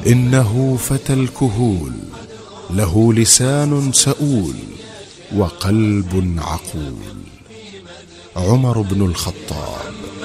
إنه فتى الكهول، له لسان سؤول وقلب عقول. عمر بن الخطاب.